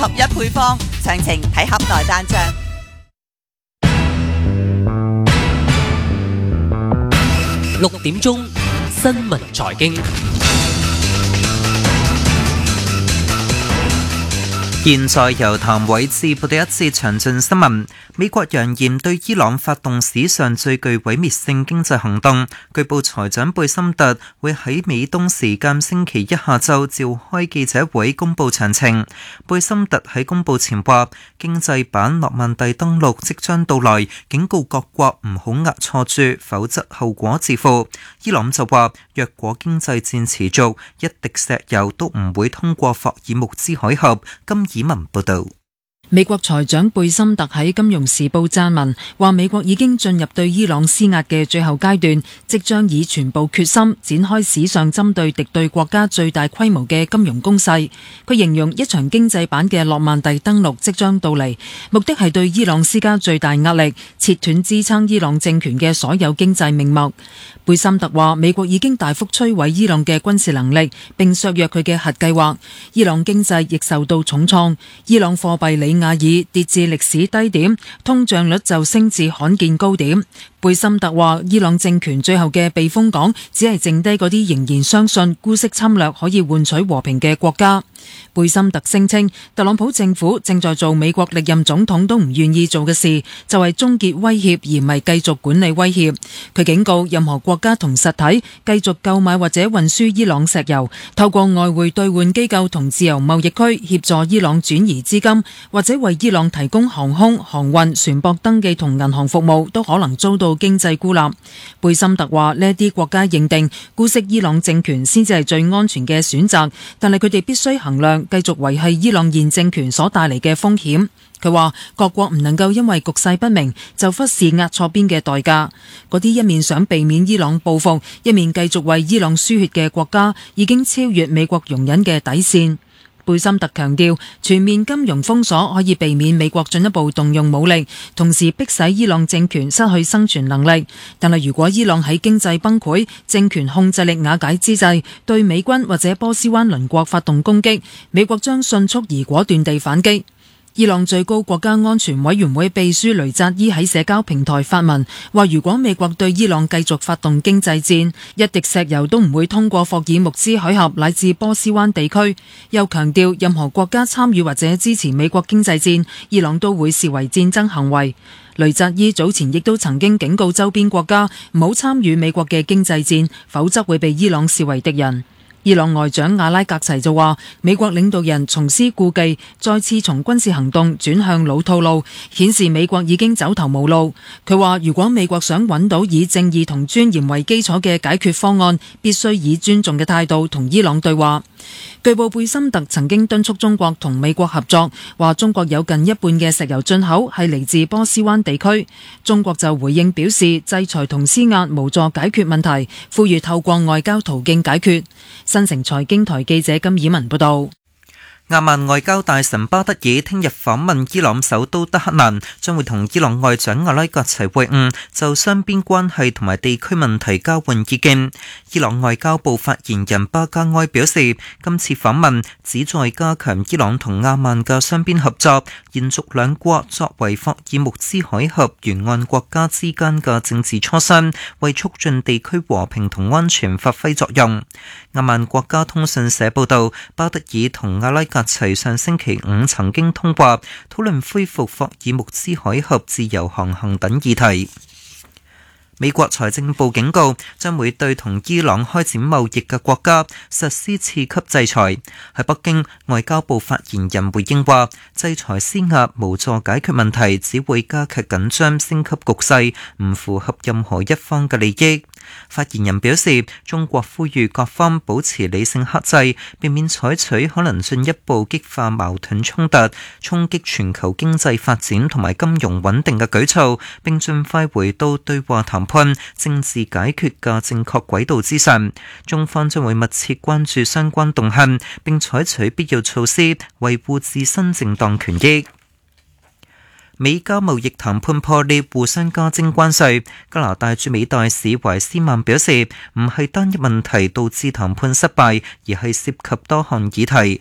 合一配方，詳情睇盒內單張。 6點鐘新聞財經。 現在由譚偉智報道一次詳盡新聞。美國揚言對伊朗發動史上最具毀滅性經濟行動。據報財長貝森特會喺美東時間星期一下晝召開記者會公佈詳情。貝森特喺公佈前話，經濟版諾曼第登陸即將到來，警告各國唔好押錯注，否則後果自負。伊朗就話，若果經濟戰持續，一滴石油都唔會通過霍爾木茲海峽。金以文報道。 美國財長貝森特喺《金融時報》撰文，話美國已經進入對伊朗施壓嘅最後階段，即將以全部決心展開史上針對敵對國家最大規模嘅金融攻勢。佢形容一場經濟版嘅諾曼第登陸即將到嚟，目的係對伊朗施加最大壓力，切斷支撐伊朗政權嘅所有經濟命脈。貝森特話，美國已經大幅摧毀伊朗嘅軍事能力，並削弱佢嘅核計劃。伊朗經濟亦受到重創，伊朗貨幣里亞爾跌至歷史低點，通脹率就升至罕見高點。貝森特話，伊朗政權最後嘅避風港只係剩低嗰啲仍然相信姑息侵略可以換取和平嘅國家。貝森特聲稱，特朗普政府正在做美國歷任總統都唔願意做嘅事，就係終結威脅而唔係繼續管理威脅。佢警告任何國家同實體繼續購買或者運輸伊朗石油，透過外匯兌換機構同自由貿易區協助伊朗轉移資金，或者為伊朗提供航空、航運、船舶登記同銀行服務，都可能遭到經濟孤立。貝森特話，呢啲國家認定姑息伊朗政權先至係最安全嘅選擇，但係佢哋必須衡量繼續維繫伊朗現政權所帶嚟嘅風險。佢話各國唔能夠因為局勢不明就忽視壓錯邊嘅代價。嗰啲一面想避免伊朗報復，一面繼續為伊朗輸血嘅國家，已經超越美國容忍嘅底線。貝森特強調，全面金融封鎖可以避免美國進一步動用武力，同時迫使伊朗政權失去生存能力。但係如果伊朗喺經濟崩潰、政權控制力瓦解之際，對美軍或者波斯灣鄰國發動攻擊，美國將迅速而果斷地反擊。伊朗最高國家安全委員會秘書雷扎伊喺社交平台發文，話如果美國對伊朗繼續發動經濟戰，一滴石油都唔會通過霍爾木茲海峽乃至波斯灣地區。又強調任何國家參與或者支持美國經濟戰，伊朗都會視為戰爭行為。雷扎伊早前亦都曾經警告周邊國家唔好參與美國嘅經濟戰，否則會被伊朗視為敵人。伊朗外長阿拉格齊就話，美國領導人重施故技，再次從軍事行動轉向老套路，顯示美國已經走投無路。佢話，如果美國想揾到以正義同尊嚴為基礎嘅解決方案，必須以尊重嘅態度同伊朗對話。據報貝森特曾經敦促中國同美國合作，話中國有近一半嘅石油進口係嚟自波斯灣地區。中國就回應表示，制裁同施壓無助解決問題，呼籲透過外交途徑解決。新城財經台記者金以文報道。 阿曼外交大臣巴德爾聽日訪問伊朗首都德黑蘭，將會同伊朗外長阿拉格齊會晤，就雙邊關係同埋地區問題交換意見。伊朗外交部發言人巴加埃表示，今次訪問旨在加強伊朗同阿曼嘅雙邊合作，延續兩國作為霍爾木茲海峽沿岸國家之間嘅政治磋商，為促進地區和平同安全發揮作用。阿曼國家通訊社報道，巴德爾同阿拉格齊上星期五曾經通話，討論恢復霍爾木茲海峽自由航行等議題。美國財政部警告，將會對同伊朗開展貿易嘅國家實施次級制裁。喺北京，外交部發言人回應話，制裁施壓無助解決問題，只會加劇緊張，升級局勢，唔符合任何一方嘅利益。發言人表示，中國呼籲各方保持理性克制，避免採取可能進一步激化矛盾衝突、衝擊全球經濟發展同埋金融穩定嘅舉措，並盡快回到對話談判、政治解決嘅正確軌道之上。中方將會密切關注相關動向，並採取必要措施，維護自身正當權益。美加貿易談判破裂，互相加徵關稅。加拿大駐美大使懷斯曼表示，唔係單一問題導致談判失敗，而係涉及多項議題，